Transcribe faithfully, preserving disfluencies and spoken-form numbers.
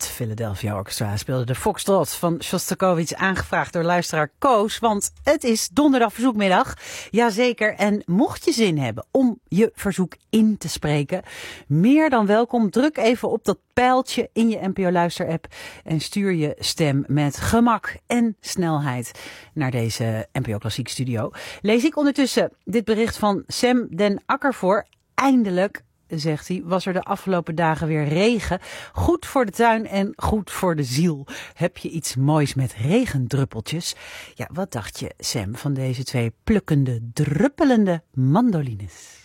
Philadelphia Orchestra speelde de Foxtrot van Shostakovich, aangevraagd door luisteraar Koos. Want het is donderdag verzoekmiddag. Jazeker. En mocht je zin hebben om je verzoek in te spreken, meer dan welkom. Druk even op dat pijltje in je N P O Luister-app en stuur je stem met gemak en snelheid naar deze N P O Klassiek Studio. Lees ik ondertussen dit bericht van Sam den Akker voor. Eindelijk, zegt hij, was er de afgelopen dagen weer regen. Goed voor de tuin en goed voor de ziel. Heb je iets moois met regendruppeltjes? Ja, wat dacht je, Sam, van deze twee plukkende, druppelende mandolines?